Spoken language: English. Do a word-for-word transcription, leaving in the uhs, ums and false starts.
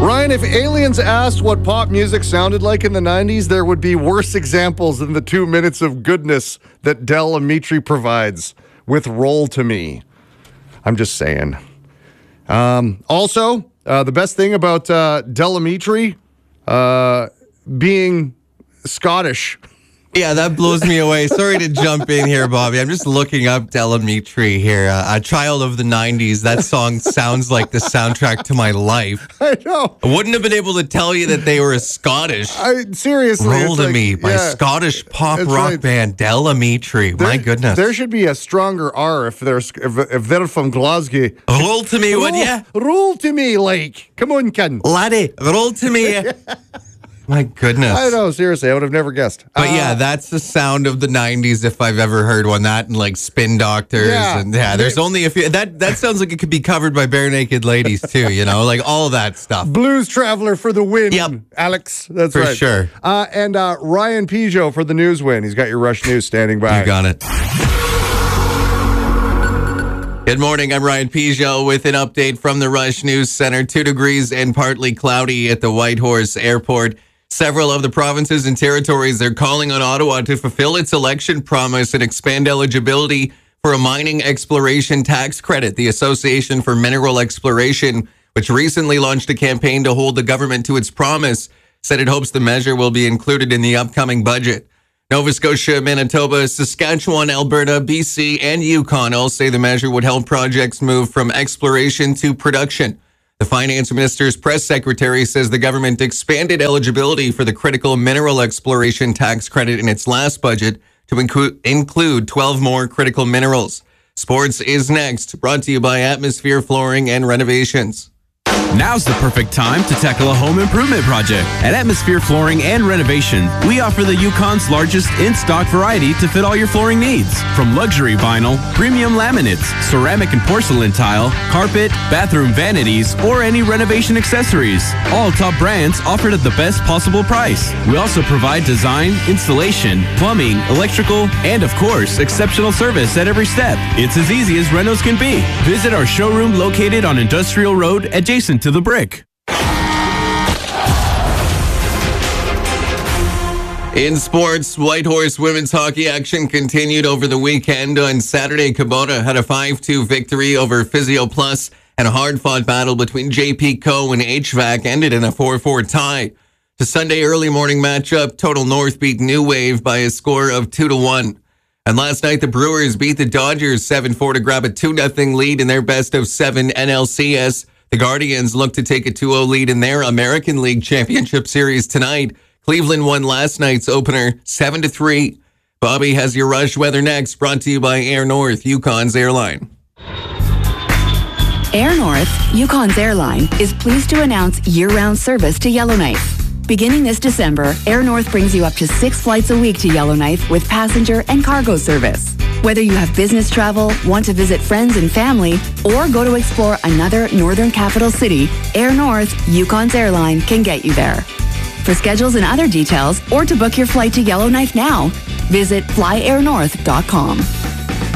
Ryan, if aliens asked what pop music sounded like in the nineties, there would be worse examples than the two minutes of goodness that Del Amitri provides with Roll to Me. I'm just saying. Um, also, uh, the best thing about uh, Del Amitri uh, being Scottish. Yeah, that blows me away. Sorry to jump in here, Bobby. I'm just looking up Del Amitri here. Uh, a child of the nineties. That song sounds like the soundtrack to my life. I know. I wouldn't have been able to tell you that they were a Scottish. I, seriously. Roll to like, Me by yeah, Scottish pop rock right. band Del Amitri. There, my goodness. There should be a stronger R if they're, if, if they're from Glasgow. Roll to me, would roll, ya? Roll to me, like. Come on, Ken. Laddie, roll to me. My goodness. I know, seriously, I would have never guessed. But uh, yeah, that's the sound of the nineties if I've ever heard one. That and like Spin Doctors. Yeah. And yeah, there's only a few. That, that sounds like it could be covered by Bare Naked Ladies too, you know, like all of that stuff. Blues Traveler for the win. Yep. Alex, that's For right. sure. Uh, and uh, Ryan Peugeot for the news win. He's got your Rush News standing by. You got it. Good morning. I'm Ryan Peugeot with an update from the Rush News Center. Two degrees and partly cloudy at the Whitehorse Airport. Several of the provinces and territories are calling on Ottawa to fulfill its election promise and expand eligibility for a mining exploration tax credit. The Association for Mineral Exploration, which recently launched a campaign to hold the government to its promise, said it hopes the measure will be included in the upcoming budget. Nova Scotia, Manitoba, Saskatchewan, Alberta, B C, and Yukon all say the measure would help projects move from exploration to production. The Finance Minister's press secretary says the government expanded eligibility for the critical mineral exploration tax credit in its last budget to include include twelve more critical minerals. Sports is next, brought to you by Atmosphere Flooring and Renovations. Now's the perfect time to tackle a home improvement project. At Atmosphere Flooring and Renovation, we offer the Yukon's largest in-stock variety to fit all your flooring needs. From luxury vinyl, premium laminates, ceramic and porcelain tile, carpet, bathroom vanities, or any renovation accessories. All top brands offered at the best possible price. We also provide design, installation, plumbing, electrical, and of course, exceptional service at every step. It's as easy as renos can be. Visit our showroom located on Industrial Road adjacent to the Brick. In sports, Whitehorse women's hockey action continued over the weekend. On Saturday, Kubota had a five two victory over Physio Plus, and a hard-fought battle between J P Co and H V A C ended in a four four tie. The Sunday early morning matchup, Total North beat New Wave by a score of two to one. And last night, the Brewers beat the Dodgers seven four to grab a two nothing lead in their best of seven N L C S. The Guardians look to take a two oh lead in their American League Championship Series tonight. Cleveland won last night's opener seven to three. Bobby has your Rush weather next, brought to you by Air North, Yukon's airline. Air North, Yukon's airline, is pleased to announce year-round service to Yellowknife. Beginning this December, Air North brings you up to six flights a week to Yellowknife with passenger and cargo service. Whether you have business travel, want to visit friends and family, or go to explore another northern capital city, Air North, Yukon's airline, can get you there. For schedules and other details, or to book your flight to Yellowknife now, visit fly air north dot com.